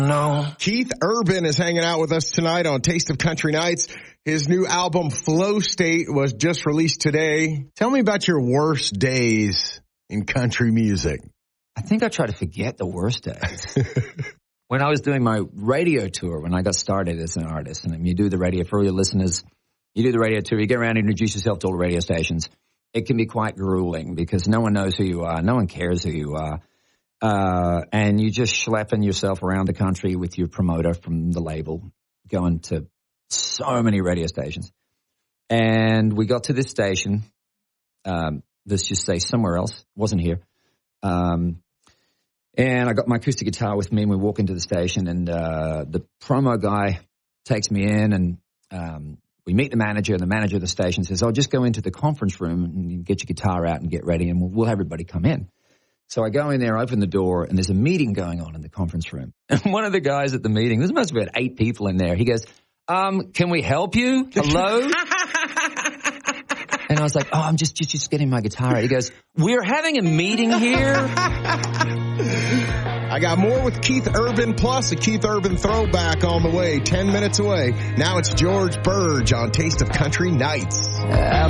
No. Keith Urban is hanging out with us tonight on Taste of Country Nights. His new album, Flow State, was just released today. Tell me about your worst days in country music. I think I try to forget the worst days. When I was doing my radio tour, when I got started as an artist, and you do the radio, for your listeners, you do the radio tour, you get around and introduce yourself to all the radio stations. It can be quite grueling because no one knows who you are. No one cares who you are. And you just schlepping yourself around the country with your promoter from the label, going to so many radio stations. And we got to this station, let's just say somewhere else, wasn't here. And I got my acoustic guitar with me and we walk into the station and the promo guy takes me in and we meet the manager, and the manager of the station says, "Oh, just go into the conference room and get your guitar out and get ready and we'll have everybody come in." So I go in there, open the door, and there's a meeting going on in the conference room. And one of the guys at the meeting, there's must have been 8 people in there. He goes, "Can we help you? Hello?" And I was like, "Oh, I'm just getting my guitar out." He goes, "We're having a meeting here." I got more with Keith Urban, plus a Keith Urban throwback on the way, 10 minutes away. Now it's George Burge on Taste of Country Nights.